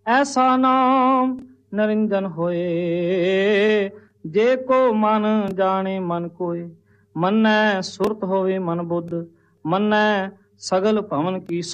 ਐਸਾ ਨਾਮ ਨਰਿੰਜਨ ਹੋਏ। ਜੇ ਕੋ ਮਨ ਜਾਣੇ ਮਨ ਕੋਏ। ਮੰਨੈ ਸੁਰਤ ਹੋਵੇ ਮਨ ਬੁੱਧ। ਮੰਨੈ ਸਗਲ ਭਵਨ ਕੀ